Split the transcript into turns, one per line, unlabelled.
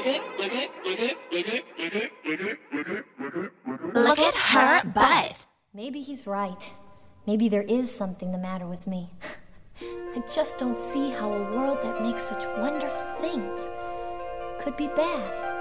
Look at her butt.
Maybe he's right. Maybe there is something the matter with me. I just don't see how a world that makes such wonderful things could be bad.